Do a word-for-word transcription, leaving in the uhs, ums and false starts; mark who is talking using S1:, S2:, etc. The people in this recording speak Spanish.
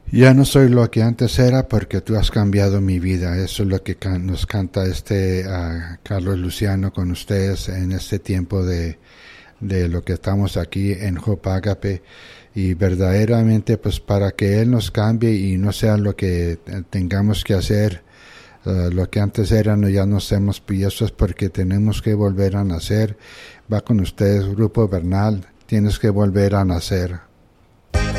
S1: Ya no soy lo que antes era porque tú has cambiado mi vida. Eso es lo que can nos canta este uh, Carlos Luciano con ustedes en este tiempo de, de lo que estamos aquí en Hope Agape. Y verdaderamente pues para que Él nos cambie y no sea lo que tengamos que hacer, uh, lo que antes era, no, ya no hacemos, y eso es porque tenemos que volver a nacer. Va con ustedes, Grupo Bernal, tienes que volver a nacer.